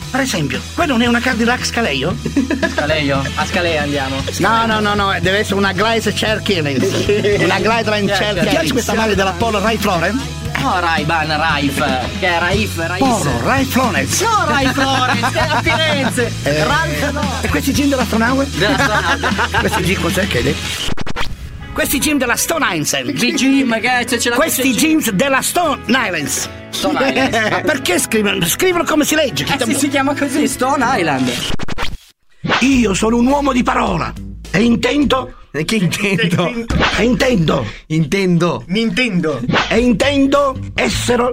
Per esempio, quello non è una Cadillac Scaleo? Scaleo? A Scalea andiamo. No, deve essere una Gleise Cherkins. Una Gleise Cherkins. Ti piace questa maglia della Polo Ralph Lauren? No, Ray-Ban, Raif. Che è Raif. Polo Ralph Lauren. No, Raif Florence, è a Firenze. Ralph no. E questi jeans della Stone Questi jeans cos'è che è? Questi jeans della Stone Island. Jim, che c'è la Questi jeans della Stone Island. Stone Island. Ma perché scrivono come si legge? Si chiama così, Stone Island. Io sono un uomo di parola e intendo. Che intendo? E intendo. Nintendo. E intendo esserlo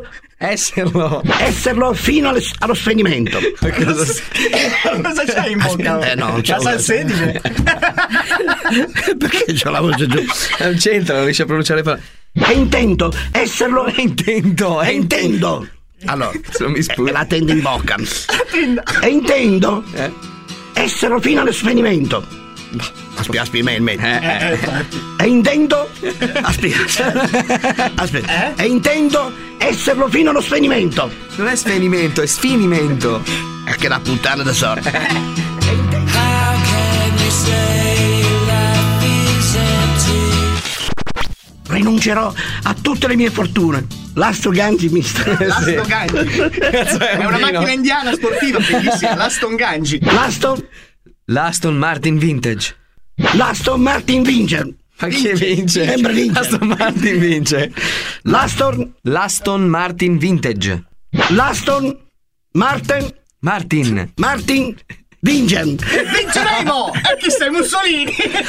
fino allo spegnimento. Cosa c'hai in bocca? No, non c'è. La salsedine. Perché c'ho la voce giù? Non c'entra, non riesce a pronunciare le parole. E intendo esserlo. Intendo. Allora, Se mi sputa. la tendo in bocca. E intendo esserlo fino allo spegnimento. Aspetta, e intendo. Aspetta. E intendo esserlo fino allo spegnimento. Non è svenimento, è sfinimento. È che la puttana da sorte. Rinuncerò a tutte le mie fortune. L'Aston Ganji mister. L'Aston Ganji. È una macchina indiana sportiva bellissima. L'Aston Ganji. L'Aston Martin Vintage. L'Aston Martin vince. Ma chi vince? Sempre vince. L'Aston Martin vince. L'Aston Martin Vintage. L'Aston Martin vince. Vinceremo! E chi sei, Mussolini?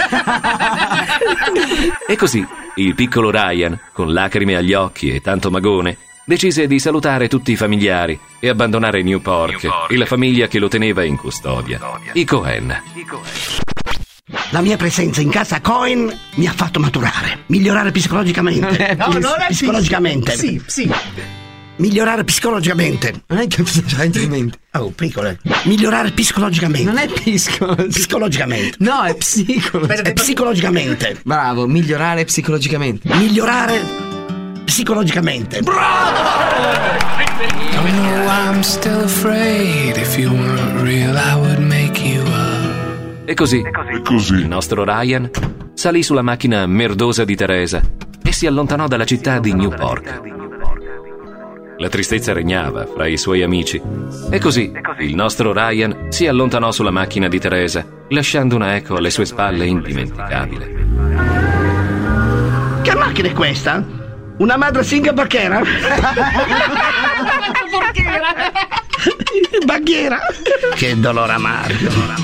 E così il piccolo Ryan, con lacrime agli occhi e tanto magone, decise di salutare tutti i familiari e abbandonare Newport e la famiglia che lo teneva in custodia, i Cohen. La mia presenza in casa Cohen mi ha fatto maturare, migliorare psicologicamente. Non è psicologicamente. Sì. Migliorare psicologicamente. Non è che c'hai in mente. Oh, piccole. Migliorare psicologicamente. Non è psicologicamente. No, è È psicologicamente. Bravo, migliorare psicologicamente. Migliorare psicologicamente. Don't know why I'm still afraid. If you weren't real, I would make you up. E così il nostro Ryan salì sulla macchina merdosa di Teresa e si allontanò dalla città di Newport. La tristezza regnava fra i suoi amici. E così il nostro Ryan si allontanò sulla macchina di Teresa, lasciando una eco alle sue spalle indimenticabile. Che macchina è questa? Una madre singa bacchera? Baghiera? Che dolore amaro.